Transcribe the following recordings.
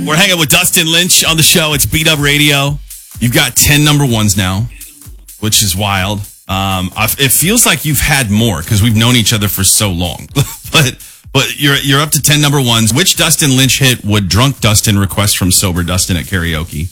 We're hanging with Dustin Lynch on the show. It's Beat Up Radio. You've got 10 number ones now, which is wild. It feels like you've had more because we've known each other for so long. but you're up to 10 number ones. Which Dustin Lynch hit would Drunk Dustin request from Sober Dustin at karaoke?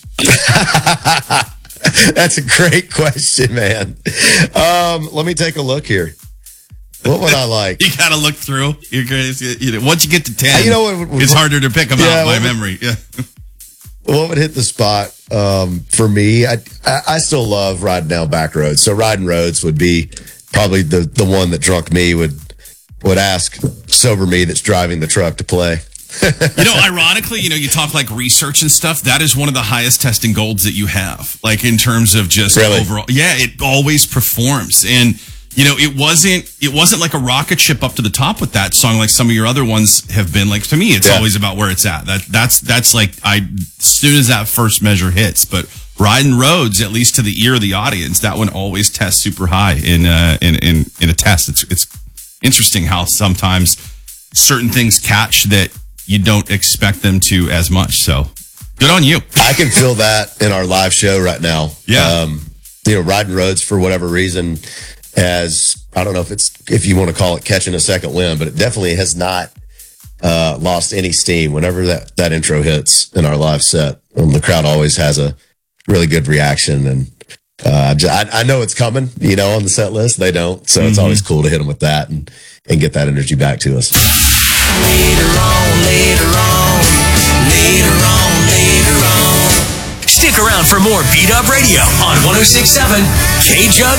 That's a great question, man. Let me take a look here. What would I like? You got to look through. You're crazy. Once you get to 10, it's harder to pick them out by memory. Yeah. What would hit the spot for me? I still love riding down back roads. So riding roads would be probably the one that Drunk me would ask Sober me that's driving the truck to play. Ironically, you talk like research and stuff. That is one of the highest testing golds that you have, like in terms of just overall. Yeah, it always performs. And, it wasn't like a rocket ship up to the top with that song like some of your other ones have been. Like, to me, it's always about where it's at. That's like, as soon as that first measure hits. But Riding Roads, at least to the ear of the audience, that one always tests super high in a test. It's interesting how sometimes certain things catch that you don't expect them to as much. So good on you. I can feel that in our live show right now. Yeah. Riding Roads, for whatever reason, I don't know if you want to call it catching a second wind, but it definitely has not lost any steam whenever that intro hits in our live set. The crowd always has a really good reaction, and I know it's coming, on the set list. They don't, so it's always cool to hit them with that and get that energy back to us. Later on. Stick around for more Beat Up Radio on 106.7 KJUG